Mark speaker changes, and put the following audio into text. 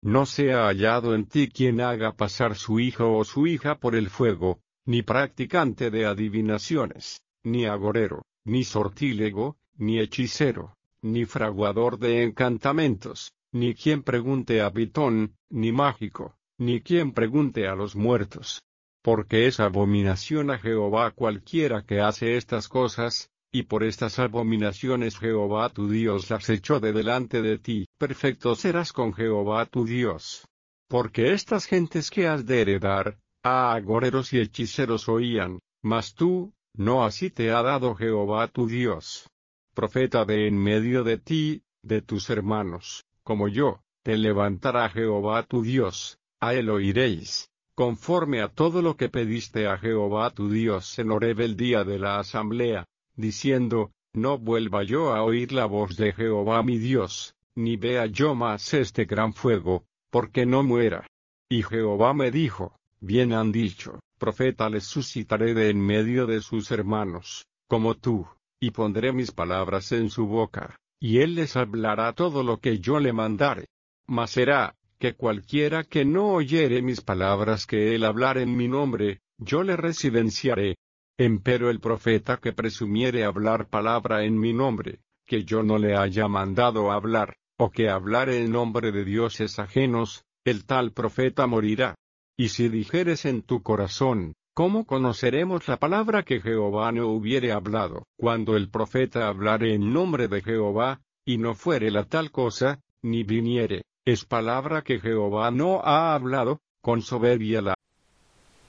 Speaker 1: no sea hallado en ti quien haga pasar su hijo o su hija por el fuego, ni practicante de adivinaciones, ni agorero, ni sortílego, ni hechicero, ni fraguador de encantamentos, ni quien pregunte a Pitón, ni mágico, ni quien pregunte a los muertos. Porque es abominación a Jehová cualquiera que hace estas cosas, y por estas abominaciones Jehová tu Dios las echó de delante de ti. Perfecto serás con Jehová tu Dios. Porque estas gentes que has de heredar, a agoreros y hechiceros oían, mas tú, no así te ha dado Jehová tu Dios. Profeta de en medio de ti, de tus hermanos, como yo, te levantará Jehová tu Dios, a él oiréis, conforme a todo lo que pediste a Jehová tu Dios en Horeb el día de la asamblea, diciendo, no vuelva yo a oír la voz de Jehová mi Dios, ni vea yo más este gran fuego, porque no muera. Y Jehová me dijo, bien han dicho, profeta les suscitaré de en medio de sus hermanos, como tú, y pondré mis palabras en su boca, y él les hablará todo lo que yo le mandare. Mas será, que cualquiera que no oyere mis palabras que él hablare en mi nombre, yo le residenciaré. Empero el profeta que presumiere hablar palabra en mi nombre, que yo no le haya mandado hablar, o que hablare en nombre de dioses ajenos, el tal profeta morirá. Y si dijeres en tu corazón, ¿cómo conoceremos la palabra que Jehová no hubiere hablado? Cuando el profeta hablare en nombre de Jehová, y no fuere la tal cosa, ni viniere, es palabra que Jehová no ha hablado, con soberbia la